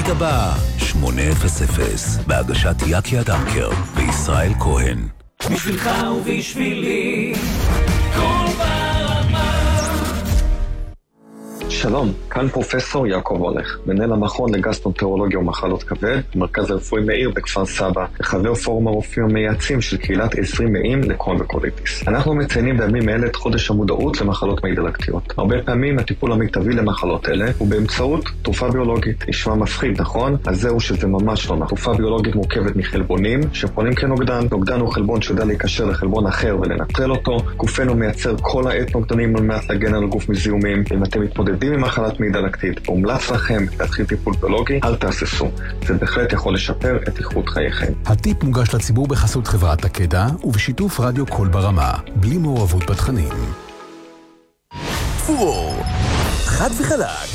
התוכנית הבאה 800 בהגשת יקי אדמקר וישראל כהן. בשבילך ובשבילי כל ברמה. שלום, כאן פרופסור יעקב הולך, מנהל המכון לגסטרואנטרולוגיה ומחלות כבד, מרכז הרפואי מאיר בכפר סבא, וחבר פורום הרופאים המייעצים של קהילת 20 מאים לקרוהן וקוליטיס. אנחנו מציינים בימים אלה את חודש המודעות למחלות מעי דלקתיות. הרבה פעמים הטיפול המיטבי למחלות אלה הוא באמצעות תרופה ביולוגית. נשמע מפחיד, נכון? אז זהו שזה ממש לא נכון. תרופה ביולוגית מורכבת מחלבונים שפונים כנוגדן. נוגדן הוא חלבון שיודע להיקשר לחלבון אחר ולנטרל אותו. גופנו מייצר כל העת נוגדנים על מנת להגן על הגוף מזיהומים. אם אתם מתמודדים עם מחלת מעי דלקתית, מומלץ לכם להתחיל טיפול ביולוגי, אל תהססו. זה בהחלט יכול לשפר את איכות חייכם. הטיפ מוגש לציבור בחסות חברת תקדה ובשיתוף רדיו כל ברמה, בלי מעורבות בתכנים. פורור, חד וחלק,